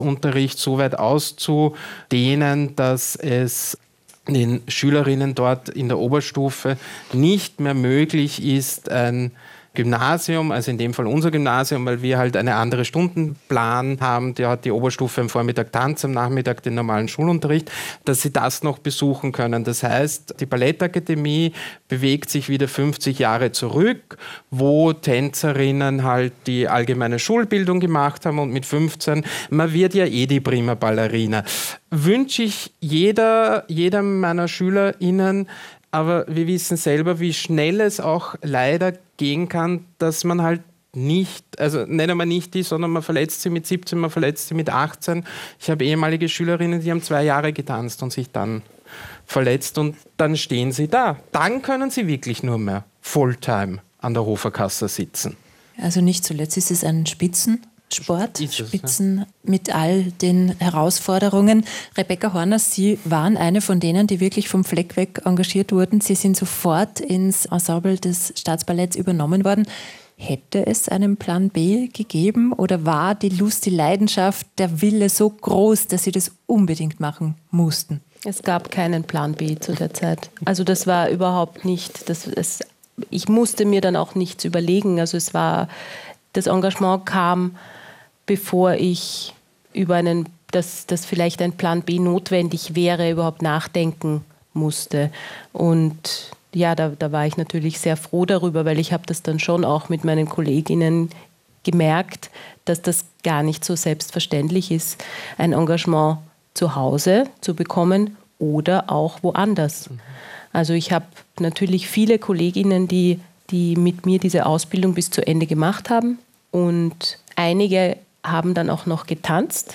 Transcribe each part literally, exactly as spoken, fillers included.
Unterricht so weit auszudehnen, dass es den Schülerinnen dort in der Oberstufe nicht mehr möglich ist, ein Gymnasium, also in dem Fall unser Gymnasium, weil wir halt eine andere Stundenplan haben, der hat die Oberstufe am Vormittag Tanz, am Nachmittag den normalen Schulunterricht, dass sie das noch besuchen können. Das heißt, die Ballettakademie bewegt sich wieder fünfzig Jahre zurück, wo Tänzerinnen halt die allgemeine Schulbildung gemacht haben und mit fünfzehn, man wird ja eh die Prima Ballerina. Wünsche ich jeder, jedem meiner SchülerInnen, aber wir wissen selber, wie schnell es auch leider gehen kann, dass man halt nicht, also nicht einmal nicht die, sondern man verletzt sie mit siebzehn, man verletzt sie mit achtzehn. Ich habe ehemalige Schülerinnen, die haben zwei Jahre getanzt und sich dann verletzt und dann stehen sie da. Dann können sie wirklich nur mehr Fulltime an der Hoferkassa sitzen. Also nicht zuletzt ist es ein Spitzensport, Es, Spitzen ja. mit all den Herausforderungen. Rebecca Horner, Sie waren eine von denen, die wirklich vom Fleck weg engagiert wurden. Sie sind sofort ins Ensemble des Staatsballetts übernommen worden. Hätte es einen Plan B gegeben oder war die Lust, die Leidenschaft, der Wille so groß, dass Sie das unbedingt machen mussten? Es gab keinen Plan B zu der Zeit. Also das war überhaupt nicht, das, es, ich musste mir dann auch nichts überlegen. Also es war, das Engagement kam, bevor ich über einen, dass, dass vielleicht ein Plan B notwendig wäre, überhaupt nachdenken musste. Und ja, da, da war ich natürlich sehr froh darüber, weil ich habe das dann schon auch mit meinen Kolleginnen gemerkt, dass das gar nicht so selbstverständlich ist, ein Engagement zu Hause zu bekommen oder auch woanders. Mhm. Also ich habe natürlich viele Kolleginnen, die, die mit mir diese Ausbildung bis zu Ende gemacht haben und einige haben dann auch noch getanzt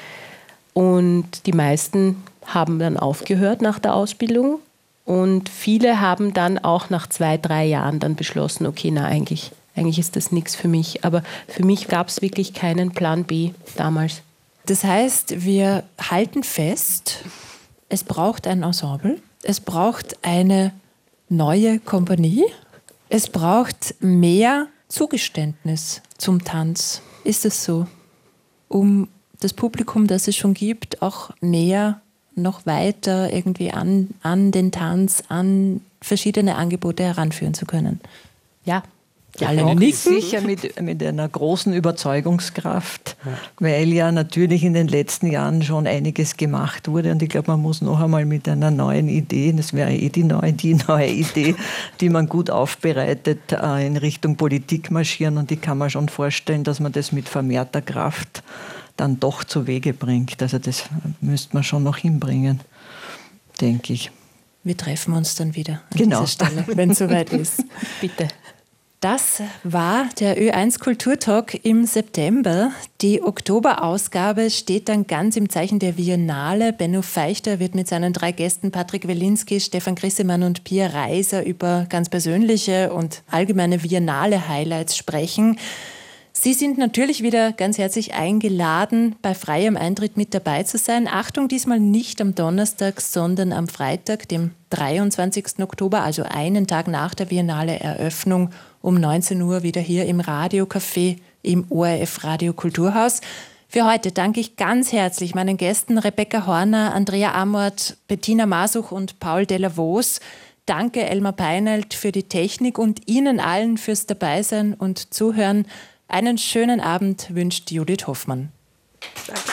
und die meisten haben dann aufgehört nach der Ausbildung und viele haben dann auch nach zwei, drei Jahren dann beschlossen, okay, na eigentlich, eigentlich ist das nichts für mich. Aber für mich gab es wirklich keinen Plan B damals. Das heißt, wir halten fest, es braucht ein Ensemble, es braucht eine neue Kompanie, es braucht mehr Zugeständnis zum Tanz. Ist es so? Um das Publikum, das es schon gibt, auch näher, noch weiter irgendwie an, an den Tanz, an verschiedene Angebote heranführen zu können? Ja. Ja, alle nicken. Sicher mit, mit einer großen Überzeugungskraft, ja. Weil ja natürlich in den letzten Jahren schon einiges gemacht wurde und ich glaube, man muss noch einmal mit einer neuen Idee, das wäre eh die neue, die neue Idee, die man gut aufbereitet, in Richtung Politik marschieren und ich kann mir schon vorstellen, dass man das mit vermehrter Kraft dann doch zu Wege bringt. Also das müsste man schon noch hinbringen, denke ich. Wir treffen uns dann wieder an genau. dieser Stelle, wenn es soweit ist. Bitte. Das war der Ö eins Kulturtalk im September. Die Oktoberausgabe steht dann ganz im Zeichen der Biennale. Benno Feichter wird mit seinen drei Gästen Patrick Welinski, Stefan Grissemann und Pia Reiser über ganz persönliche und allgemeine Biennale-Highlights sprechen. Sie sind natürlich wieder ganz herzlich eingeladen, bei freiem Eintritt mit dabei zu sein. Achtung, diesmal nicht am Donnerstag, sondern am Freitag, dem dreiundzwanzigsten Oktober, also einen Tag nach der Biennale-Eröffnung, um neunzehn Uhr wieder hier im Radiocafé im O R F Radio Kulturhaus. Für heute danke ich ganz herzlich meinen Gästen Rebecca Horner, Andrea Amort, Bettina Masuch und Paul Delavos. Danke Elmar Peinelt für die Technik und Ihnen allen fürs Dabeisein und Zuhören. Einen schönen Abend wünscht Judith Hoffmann. Danke.